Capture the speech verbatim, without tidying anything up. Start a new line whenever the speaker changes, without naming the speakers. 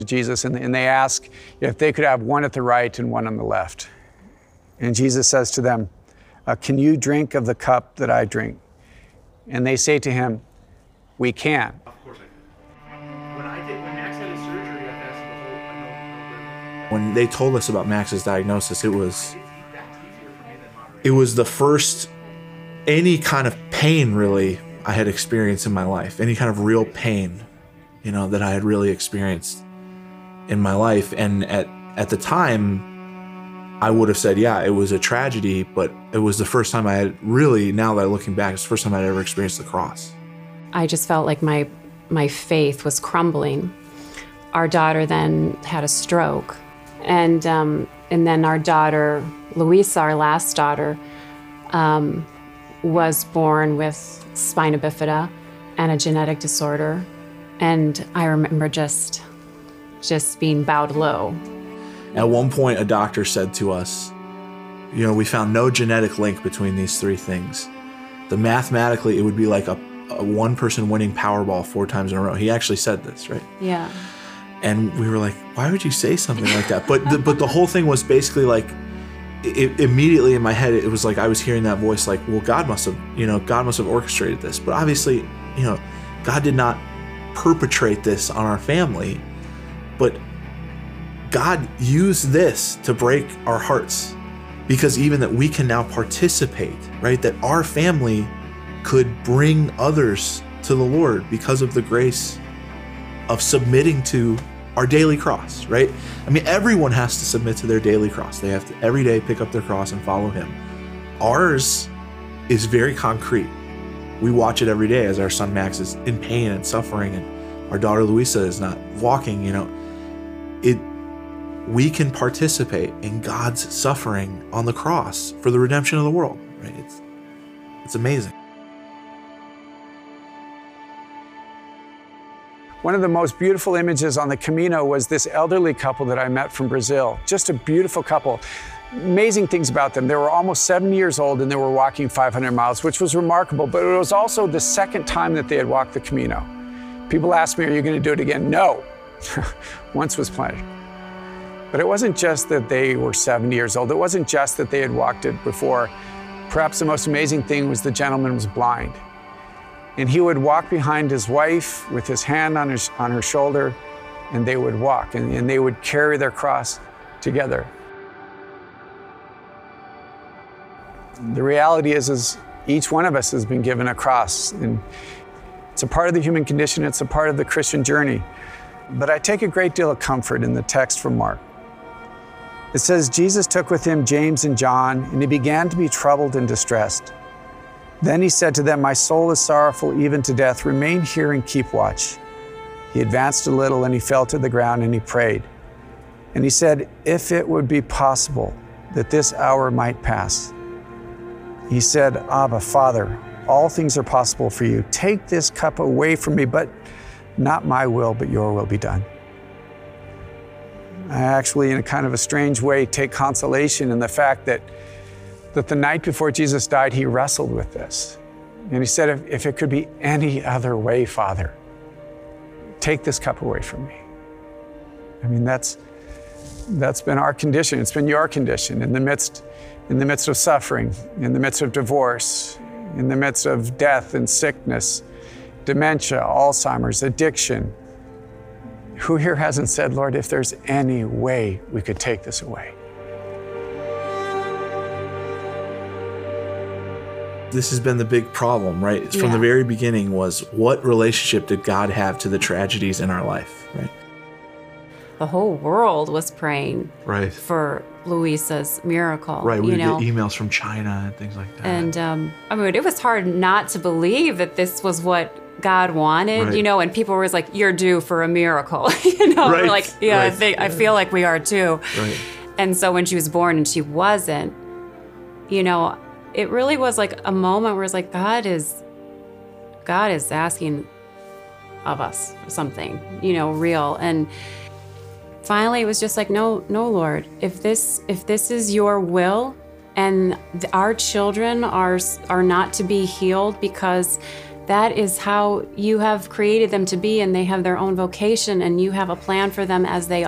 Jesus, and, and they ask if they could have one at the right and one on the left. And Jesus says to them, uh, can you drink of the cup that I drink? And they say to him, we can.
Of course I can. When I did, when Max had his surgery, I fasted the whole, I know,
When they told us about Max's diagnosis, it was, it was the first, any kind of pain really I had experienced in my life, any kind of real pain, you know, that I had really experienced in my life. And at, at the time, I would have said, yeah, it was a tragedy, but it was the first time I had really, now that I'm looking back, it's the first time I'd ever experienced the cross.
I just felt like my, my faith was crumbling. Our daughter then had a stroke. And, um, and then our daughter, Luisa, our last daughter, um, was born with spina bifida and a genetic disorder. And I remember just, just being bowed low.
At one point, a doctor said to us, you know, we found no genetic link between these three things. The mathematically, it would be like a, a one person winning Powerball four times in a row. He actually said this, right?
Yeah.
And we were like, why would you say something like that? But the, but the whole thing was basically like, it, immediately in my head, it was like I was hearing that voice like, well, God must have, you know, God must have orchestrated this. But obviously, you know, God did not perpetrate this on our family, but God used this to break our hearts, because even that we can now participate, right? That our family could bring others to the Lord because of the grace of submitting to our daily cross, right? I mean, everyone has to submit to their daily cross. They have to every day pick up their cross and follow him. Ours is very concrete. We watch it every day as our son Max is in pain and suffering, and our daughter Luisa is not walking, you know. It, we can participate in God's suffering on the cross for the redemption of the world, right? It's, it's amazing.
One of the most beautiful images on the Camino was this elderly couple that I met from Brazil. Just a beautiful couple. Amazing things about them. They were almost seventy years old and they were walking five hundred miles, which was remarkable, but it was also the second time that they had walked the Camino. People asked me, are you going to do it again? No. Once was plenty. But it wasn't just that they were seventy years old. It wasn't just that they had walked it before. Perhaps the most amazing thing was the gentleman was blind. And he would walk behind his wife with his hand on, his, on her shoulder, and they would walk, and, and they would carry their cross together. The reality is, is each one of us has been given a cross, and it's a part of the human condition, it's a part of the Christian journey. But I take a great deal of comfort in the text from Mark. It says, Jesus took with him James and John, and he began to be troubled and distressed. Then he said to them, my soul is sorrowful even to death. Remain here and keep watch. He advanced a little and he fell to the ground and he prayed. And he said, if it would be possible that this hour might pass. He said, Abba, Father, all things are possible for you. Take this cup away from me, but not my will, but your will be done. I actually, in a kind of a strange way, take consolation in the fact that that the night before Jesus died, he wrestled with this. And he said, if, if it could be any other way, Father, take this cup away from me. I mean, that's, that's been our condition. It's been your condition in the midst, in the midst of suffering, in the midst of divorce, in the midst of death and sickness, dementia, Alzheimer's, addiction. Who here hasn't said, Lord, if there's any way we could take this away?
This has been the big problem, right? It's from
Yeah.
the very beginning was, what relationship did God have to the tragedies in our life, right?
The whole world was praying
Right.
for Luisa's miracle.
Right, we
you
would
know?
get emails from China and things like that.
And um, I mean, it was hard not to believe that this was what God wanted,
Right.
you know, and people were like, you're due for a miracle, you know,
Right,
we're like, yeah,
right,
I, think, I
yeah.
feel like we are too.
Right.
And so when she was born and she wasn't, you know, it really was like a moment where it's like, God is, God is asking of us something, you know, real. And finally it was just like, no, no, Lord, if this, if this is your will and th- our children are, are not to be healed because that is how you have created them to be, and they have their own vocation, and you have a plan for them as they